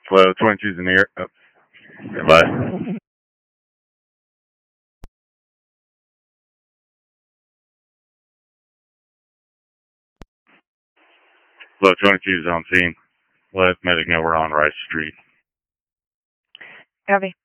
Flow 22's in the air. Oh, bye. Flow 22's on scene. Let medic know we're on Rice Street. Copy.